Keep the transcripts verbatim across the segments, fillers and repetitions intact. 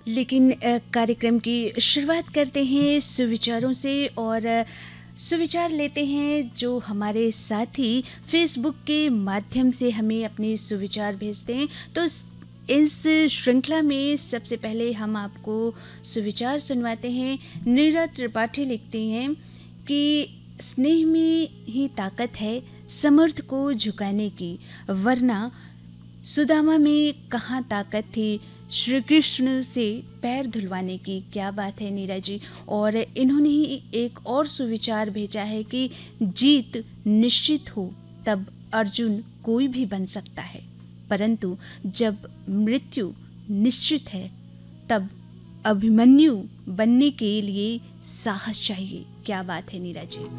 लेकिन अ, कार्यक्रम की शुरुआत करते हैं सुविचारों से और अ, सुविचार लेते हैं जो हमारे साथी फेसबुक के माध्यम से हमें अपने सुविचार भेजते हैं। तो इस इस श्रृंखला में सबसे पहले हम आपको सुविचार सुनवाते हैं। नीरा त्रिपाठी लिखती हैं कि स्नेह में ही ताकत है समर्थ को झुकाने की, वरना सुदामा में कहाँ ताकत थी श्री कृष्ण से पैर धुलवाने की। क्या बात है नीरा जी। और इन्होंने ही एक और सुविचार भेजा है कि जीत निश्चित हो तब अर्जुन कोई भी बन सकता है, परंतु जब मृत्यु निश्चित है तब अभिमन्यु बनने के लिए साहस चाहिए। क्या बात है नीरा जी।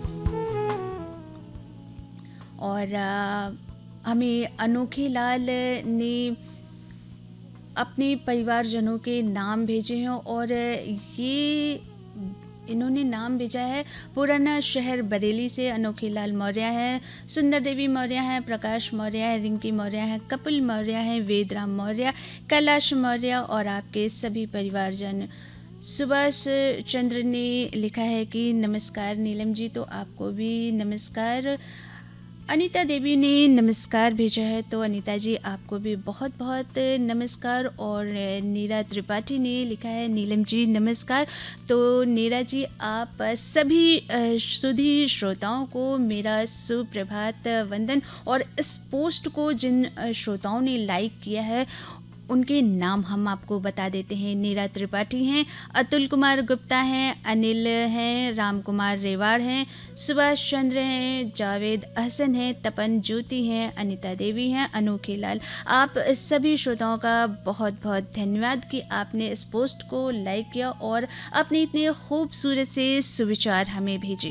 और आ, हमें अनोखे लाल ने अपने परिवारजनों के नाम भेजे हैं और ये इन्होंने नाम भेजा है पुराना शहर बरेली से। अनोखे लाल मौर्य है, सुंदर देवी मौर्य है, प्रकाश मौर्य है, रिंकी मौर्य है, कपिल मौर्य है, वेदराम मौर्य, कैलाश मौर्य और आपके सभी परिवारजन। सुभाष चंद्र ने लिखा है कि नमस्कार नीलम जी, तो आपको भी नमस्कार। अनीता देवी ने नमस्कार भेजा है, तो अनीता जी आपको भी बहुत बहुत नमस्कार। और नीरा त्रिपाठी ने लिखा है नीलम जी नमस्कार। तो नीरा जी आप सभी सुधी श्रोताओं को मेरा सुप्रभात वंदन। और इस पोस्ट को जिन श्रोताओं ने लाइक किया है उनके नाम हम आपको बता देते हैं। नीरा त्रिपाठी हैं, अतुल कुमार गुप्ता हैं, अनिल हैं, राम कुमार रेवाड़ हैं, सुभाष चंद्र हैं, जावेद अहसन हैं, तपन ज्योति हैं, अनीता देवी हैं, अनोखे लाल। आप सभी श्रोताओं का बहुत बहुत धन्यवाद कि आपने इस पोस्ट को लाइक किया और अपने इतने खूबसूरत से सुविचार हमें भेजे।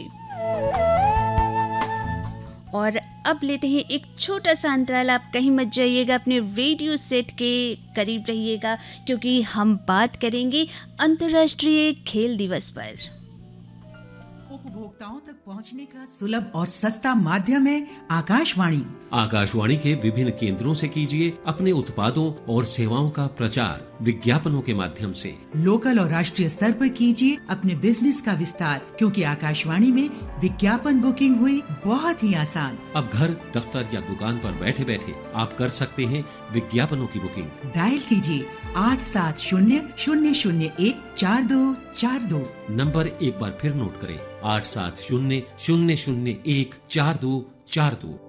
और अब लेते हैं एक छोटा सा अंतराल। आप कहीं मत जाइएगा, अपने रेडियो सेट के करीब रहिएगा क्योंकि हम बात करेंगे अंतर्राष्ट्रीय खेल दिवस पर। उपभोक्ताओं तक पहुंचने का सुलभ और सस्ता माध्यम है आकाशवाणी। आकाशवाणी के विभिन्न केंद्रों से कीजिए अपने उत्पादों और सेवाओं का प्रचार विज्ञापनों के माध्यम से। लोकल और राष्ट्रीय स्तर पर कीजिए अपने बिजनेस का विस्तार, क्योंकि आकाशवाणी में विज्ञापन बुकिंग हुई बहुत ही आसान। अब घर, दफ्तर या दुकान पर बैठे बैठे आप कर सकते हैं विज्ञापनों की बुकिंग। डायल कीजिए आठ सात शून्य शून्य शून्य एक चार दो चार दो। नंबर एक बार फिर नोट करें, आठ सात शून्य शून्य शून्य एक चार दो चार दो।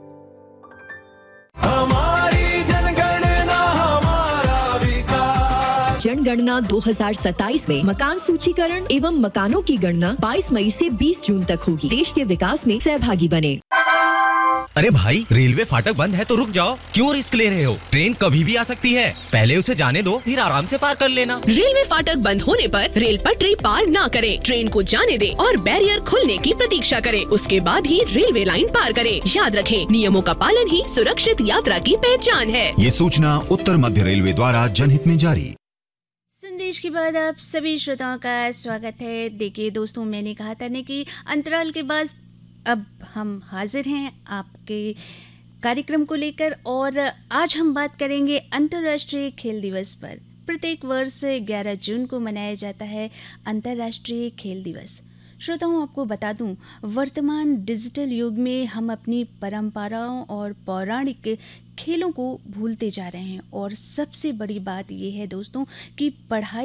हमारी जनगणना हमारा विकास। जनगणना दो हज़ार सत्ताईस में मकान सूचीकरण एवं मकानों की गणना बाईस मई से बीस जून तक होगी। देश के विकास में सहभागी बने। अरे भाई, रेलवे फाटक बंद है तो रुक जाओ, क्यों रिस्क ले रहे हो? ट्रेन कभी भी आ सकती है, पहले उसे जाने दो, फिर आराम से पार कर लेना। रेलवे फाटक बंद होने पर रेल पटरी पार ना करें, ट्रेन को जाने दें और बैरियर खुलने की प्रतीक्षा करें, उसके बाद ही रेलवे लाइन पार करें। याद रखें, नियमों का पालन ही सुरक्षित यात्रा की पहचान है। ये सूचना उत्तर मध्य रेलवे द्वारा जनहित में जारी। संदेश के बाद आप सभी श्रोताओं का स्वागत है। देखिए दोस्तों, मैंने कहा था न कि अंतराल के बाद अब हम हाजिर हैं आपके कार्यक्रम को लेकर और आज हम बात करेंगे अंतर्राष्ट्रीय खेल दिवस पर। प्रत्येक वर्ष ग्यारह जून को मनाया जाता है अंतर्राष्ट्रीय खेल दिवस। श्रोताओं, आपको बता दूं, वर्तमान डिजिटल युग में हम अपनी परंपराओं और पौराणिक खेलों को भूलते जा रहे हैं और सबसे बड़ी बात यह है दोस्तों कि पढ़ाई